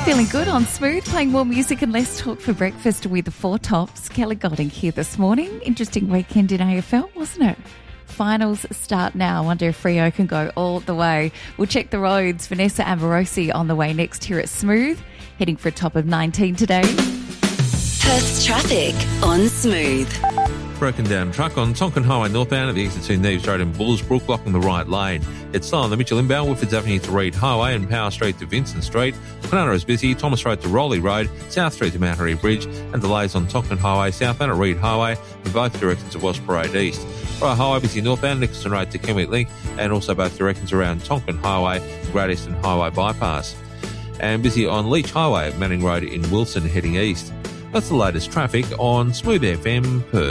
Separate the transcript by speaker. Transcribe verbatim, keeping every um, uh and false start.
Speaker 1: Feeling good on Smooth, playing more music and less talk for breakfast with the Four Tops. Kelly Godding here this morning. Interesting weekend in A F L, wasn't it? Finals start now. I wonder if Freo can go all the way. We'll check the roads. Vanessa Amorosi on the way next here at Smooth, heading for a top of nineteen today.
Speaker 2: Perth's traffic on Smooth.
Speaker 3: Broken down truck on Tonkin Highway northbound at the exit to Neves Road and Bullsbrook, blocking the right lane. It's slow on the Mitchell inbound, Whiffords Avenue to Reed Highway and Power Street to Vincent Street. Quinana is busy, Thomas Road to Rowley Road, South Street to Mount Harry Bridge, and delays on Tonkin Highway southbound at Reed Highway in both directions of West Parade East. Ryde Highway busy northbound, Nicholson Road to Kenwick Link, and also both directions around Tonkin Highway and Great Eastern Highway bypass. And busy on Leach Highway at Manning Road in Wilson heading east. That's the latest traffic on Smooth F M Perth.